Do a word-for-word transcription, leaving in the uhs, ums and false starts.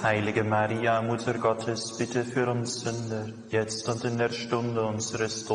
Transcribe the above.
Heilige Maria, Mutter Gottes, bitte für uns Sünder, jetzt und in der Stunde unseres